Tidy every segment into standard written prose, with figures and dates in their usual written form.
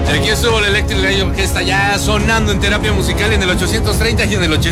Aquí estuvo el Electric Light Orchestra ya sonando en terapia musical en el 830 y en el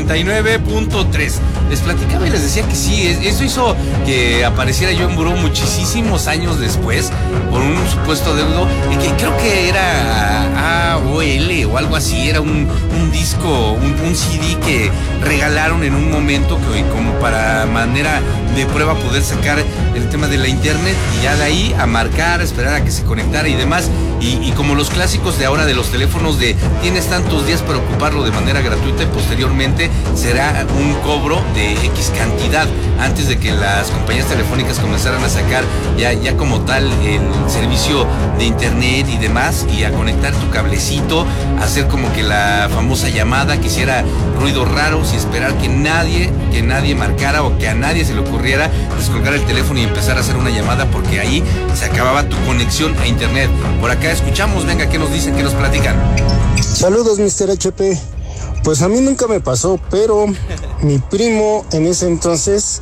89.3. Les platicaba y les decía que sí, eso hizo que apareciera yo en Buró muchísimos años después por un supuesto deudo, que creo que era AOL o algo así, era un disco, un CD que regalaron en un momento que como para manera de prueba poder sacar el tema de la internet y ya de ahí a marcar, esperar a que se conectara y demás, y como los clásicos de ahora de los teléfonos de tienes tantos días para ocuparlo de manera gratuita y posteriormente será un cobro de X cantidad antes de que las compañías telefónicas comenzaran a sacar ya como tal el servicio de internet y demás, y a conectar tu cablecito, hacer como que la famosa llamada que hiciera ruidos raros y esperar que nadie marcara o que a nadie se le ocurriera descolgar el teléfono y empezar a hacer una llamada, porque ahí se acababa tu conexión a internet. Por acá escuchamos, venga, ¿qué nos dicen? ¿Qué nos platican? Saludos, Mr. HP. Pues a mí nunca me pasó, pero mi primo en ese entonces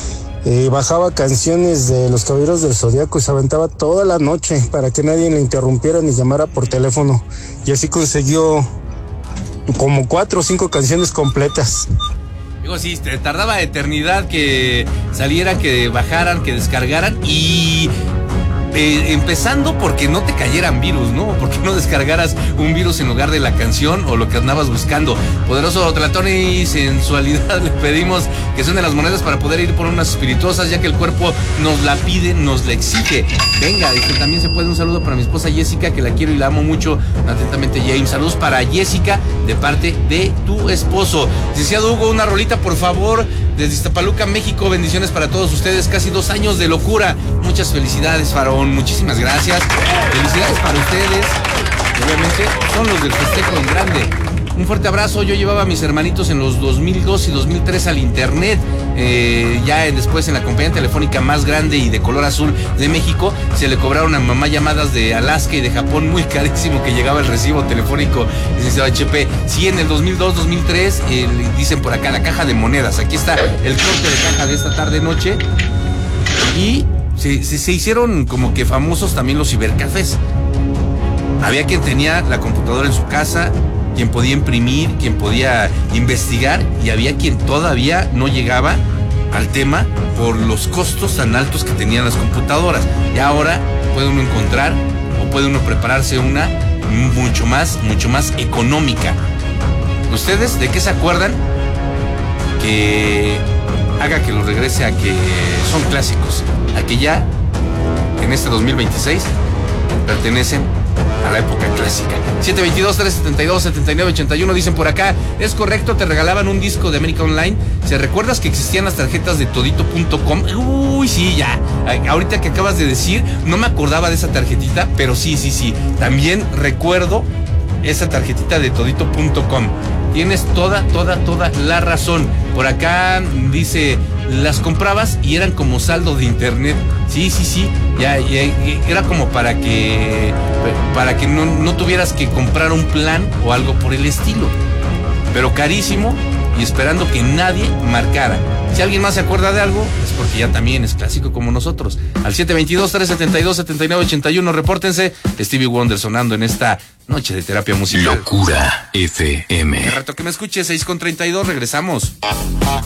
bajaba canciones de los Caballeros del Zodiaco y se aventaba toda la noche para que nadie le interrumpiera ni llamara por teléfono. Y así consiguió como 4 o 5 canciones completas. Digo, sí, tardaba eternidad que saliera, que bajaran, que descargaran y... empezando porque no te cayeran virus, ¿no? Porque no descargaras un virus en lugar de la canción o lo que andabas buscando. Poderoso Tlatón y Sensualidad, le pedimos que suenen las monedas para poder ir por unas espirituosas, ya que el cuerpo nos la pide, nos la exige. Venga, también se puede un saludo para mi esposa Jessica, que la quiero y la amo mucho. Atentamente, James. Saludos para Jessica de parte de tu esposo. Licenciado Hugo, una rolita, por favor, desde Iztapaluca, México. Bendiciones para todos ustedes. Casi 2 años de locura. Muchas felicidades, Faraón. Muchísimas gracias. Felicidades para ustedes. Obviamente son los del festejo en grande. Un fuerte abrazo. Yo llevaba a mis hermanitos en los 2002 y 2003 al internet. Después en la compañía telefónica más grande y de color azul de México, se le cobraron a mamá llamadas de Alaska y de Japón muy carísimo, que llegaba el recibo telefónico, licenciado HP. Sí, en el 2002, 2003, dicen por acá la caja de monedas. Aquí está el corte de caja de esta tarde-noche. Y se hicieron como que famosos también los cibercafés. Había quien tenía la computadora en su casa, quien podía imprimir, quien podía investigar, y había quien todavía no llegaba al tema por los costos tan altos que tenían las computadoras. Y ahora puede uno encontrar o puede uno prepararse una mucho más económica. ¿Ustedes de qué se acuerdan que haga que los regrese a que son clásicos, a que ya en este 2026 pertenecen a la época clásica? 722-372-7981, dicen por acá. Es correcto, te regalaban un disco de América Online. ¿Se recuerdas que existían las tarjetas de todito.com? Uy, sí, ya. Ahorita que acabas de decir, no me acordaba de esa tarjetita, pero sí. También recuerdo esa tarjetita de todito.com. Tienes toda la razón. Por acá dice, las comprabas y eran como saldo de internet. Sí. Ya era como para que no tuvieras que comprar un plan o algo por el estilo. Pero carísimo y esperando que nadie marcara. Si alguien más se acuerda de algo, es porque ya también es clásico como nosotros. Al 722-372-7981, repórtense. Stevie Wonder sonando en esta noche de terapia musical. Locura FM. El rato que me escuche, 6:32, regresamos.